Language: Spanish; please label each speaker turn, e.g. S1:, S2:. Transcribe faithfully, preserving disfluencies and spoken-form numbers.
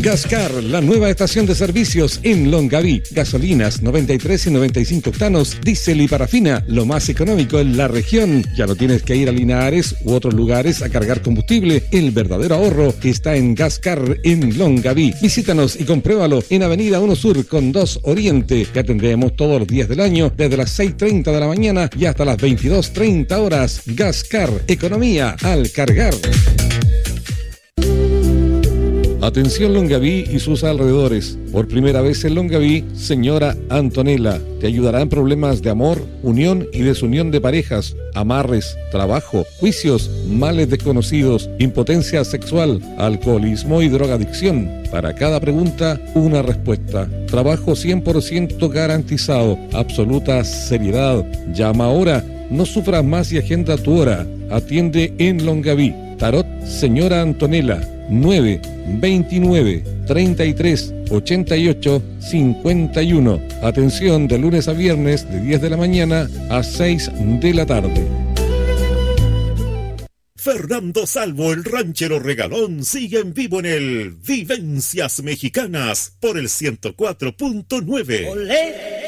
S1: Gascar, la nueva estación de servicios en Longaví. Gasolinas noventa y tres y noventa y cinco octanos, diésel y parafina, lo más económico en la región. Ya no tienes que ir a Linares u otros lugares a cargar combustible. El verdadero ahorro está en Gascar en Longaví. Visítanos y compruébalo en Avenida uno Sur con dos Oriente. Te atendemos todos los días del año desde las seis y treinta de la mañana y hasta las veintidós y treinta horas. Gascar, economía al cargar. Atención Longaví y sus alrededores. Por primera vez en Longaví, señora Antonella te ayudará en problemas de amor, unión y desunión de parejas, amarres, trabajo, juicios, males desconocidos, impotencia sexual, alcoholismo y drogadicción. Para cada pregunta, una respuesta. Trabajo cien por ciento garantizado, absoluta seriedad. Llama ahora, no sufras más y agenda tu hora. Atiende en Longaví. Tarot Señora Antonella, nueve veintinueve treinta y tres ochenta y ocho cincuenta y uno. Atención de lunes a viernes de diez de la mañana a seis de la tarde.
S2: Fernando Salvo, el ranchero regalón, sigue en vivo en el Vivencias Mexicanas por el ciento cuatro punto nueve.
S3: ¡Olé!